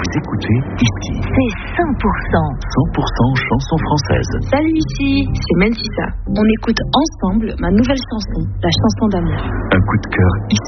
écoutez ici. C'est 100%. 100% chansons françaises. Salut, ici, c'est Mensissa. On écoute ensemble ma nouvelle chanson, la chanson d'amour. Un coup de cœur ici.